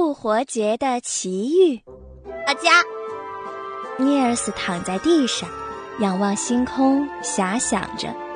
复活节的奇遇。 阿佳， 尼尔斯躺在地上，仰望星空，遐想着。